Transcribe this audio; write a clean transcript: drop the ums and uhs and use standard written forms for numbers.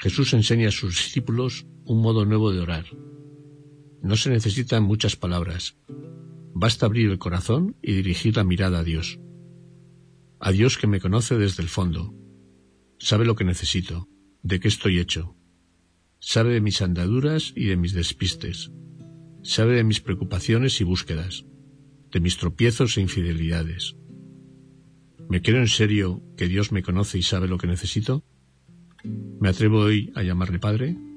Jesús enseña a sus discípulos un modo nuevo de orar. No se necesitan muchas palabras. Basta abrir el corazón y dirigir la mirada a Dios. A Dios que me conoce desde el fondo. Sabe lo que necesito, de qué estoy hecho. Sabe de mis andaduras y de mis despistes. Sabe de mis preocupaciones y búsquedas, de mis tropiezos e infidelidades. ¿Me creo en serio que Dios me conoce y sabe lo que necesito? ¿Me atrevo hoy a llamarle Padre?